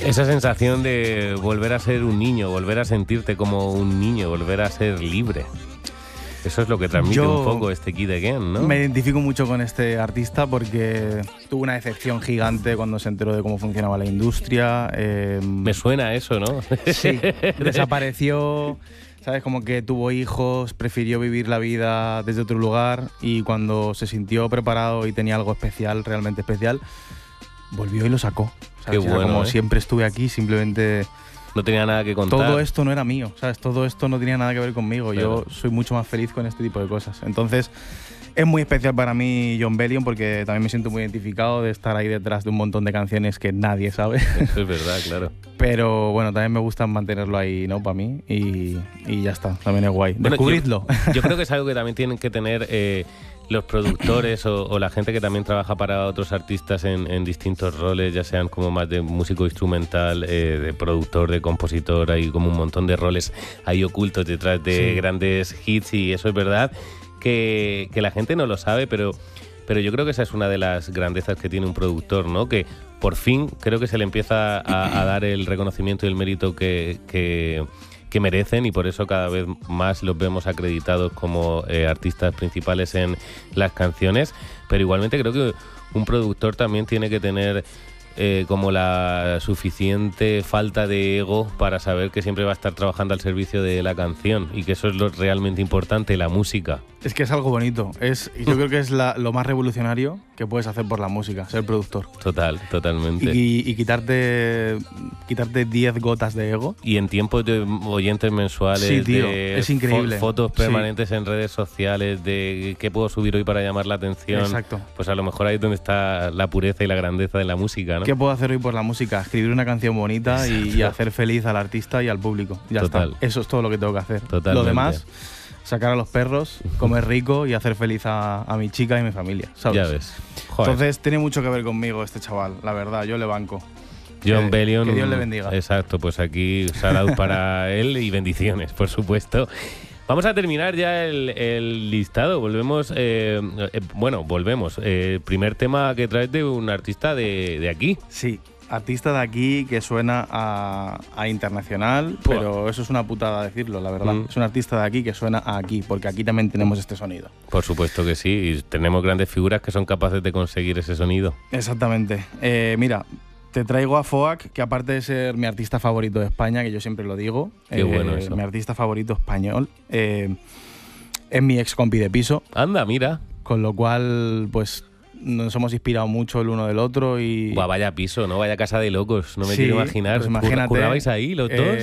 Esa sensación de volver a ser un niño, volver a sentirte como un niño, volver a ser libre. Eso es lo que transmite un poco este Kid Again, ¿no? Me identifico mucho con este artista porque tuvo una decepción gigante cuando se enteró de cómo funcionaba la industria. Me suena eso, ¿no? Sí, desapareció, ¿sabes? Como que tuvo hijos, prefirió vivir la vida desde otro lugar y cuando se sintió preparado y tenía algo especial, realmente especial, volvió y lo sacó. ¿Sabes? Qué bueno, como siempre estuve aquí, simplemente... No tenía nada que contar. Todo esto no era mío, ¿sabes? Todo esto no tenía nada que ver conmigo. Claro. Yo soy mucho más feliz con este tipo de cosas. Entonces, es muy especial para mí Jon Bellion porque también me siento muy identificado de estar ahí detrás de un montón de canciones que nadie sabe. Eso es verdad, claro. Pero bueno, también me gusta mantenerlo ahí, ¿no? Para mí y ya está, también es guay. Bueno, descubridlo. Yo creo que es algo que también tienen que tener los productores o la gente que también trabaja para otros artistas en distintos roles, ya sean como más de músico instrumental, de productor, de compositor, hay como un montón de roles ahí ocultos detrás de grandes hits y eso es verdad que la gente no lo sabe, pero yo creo que esa es una de las grandezas que tiene un productor, ¿no? Que por fin creo que se le empieza a dar el reconocimiento y el mérito que merecen y por eso cada vez más los vemos acreditados como artistas principales en las canciones, pero igualmente creo que un productor también tiene que tener como la suficiente falta de ego para saber que siempre va a estar trabajando al servicio de la canción y que eso es lo realmente importante, la música. Es que es algo bonito, yo creo que es lo más revolucionario que puedes hacer por la música, ser productor. Totalmente. Y quitarte 10 gotas de ego. Y en tiempos de oyentes mensuales, sí, tío, de es increíble. Fotos permanentes en redes sociales, de qué puedo subir hoy para llamar la atención. Exacto. Pues a lo mejor ahí es donde está la pureza y la grandeza de la música, ¿no? ¿Qué puedo hacer hoy por la música? Escribir una canción bonita y hacer feliz al artista y al público. Ya está. Eso es todo lo que tengo que hacer. Totalmente. Lo demás, sacar a los perros, comer rico y hacer feliz a mi chica y mi familia, ¿sabes? Ya ves. Joder. Entonces tiene mucho que ver conmigo este chaval, la verdad, yo le banco. Jon Bellion. Que Dios le bendiga. Exacto, pues aquí salud para él y bendiciones, por supuesto. Vamos a terminar ya el listado. Volvemos. Volvemos. Primer tema que traes de un artista de aquí. Sí, artista de aquí que suena a internacional, pero eso es una putada decirlo, la verdad. Es un artista de aquí que suena a aquí, porque aquí también tenemos este sonido. Por supuesto que sí, y tenemos grandes figuras que son capaces de conseguir ese sonido. Exactamente. Mira, te traigo a Foak, que aparte de ser mi artista favorito de España, que yo siempre lo digo, Qué bueno eso. Mi artista favorito español, es mi ex compi de piso. Anda, mira. Con lo cual, pues nos hemos inspirado mucho el uno del otro y... Buah, vaya piso, ¿no? Vaya casa de locos, no me quiero imaginar. Pues imagínate, ¿Currabais ahí los dos?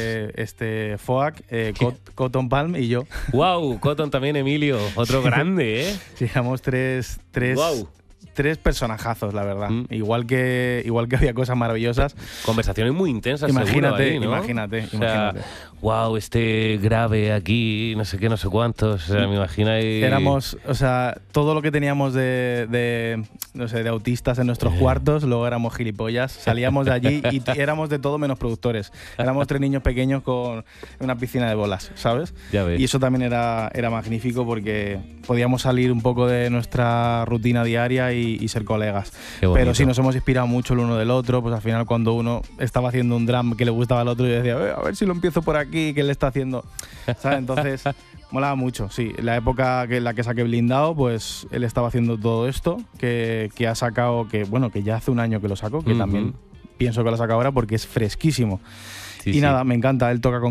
Foak, Cotton Palm y yo. ¡Wow! Cotton también, Emilio. Otro grande, ¿eh? Sí, éramos tres personajazos, la verdad. Igual que había cosas maravillosas. Conversaciones muy intensas, imagínate, seguro, ahí, ¿no? Imagínate. Wow, este grave aquí, no sé qué, no sé cuántos. O sea, me imagino ahí... Éramos, o sea, todo lo que teníamos de autistas en nuestros cuartos, luego éramos gilipollas. Salíamos de allí y éramos de todo menos productores. Éramos tres niños pequeños con una piscina de bolas, ¿sabes? Ya ves. Y eso también era magnífico porque podíamos salir un poco de nuestra rutina diaria y ser colegas. Pero sí, nos hemos inspirado mucho el uno del otro. Pues al final, cuando uno estaba haciendo un drum que le gustaba al otro, yo decía, a ver si lo empiezo por aquí, que él está haciendo, ¿sabes? Entonces molaba mucho, sí. La época en la que saqué Blindado, pues él estaba haciendo todo esto que ha sacado, que ya hace un año que lo sacó, que también pienso que lo saca ahora porque es fresquísimo. Sí, nada, me encanta, él toca con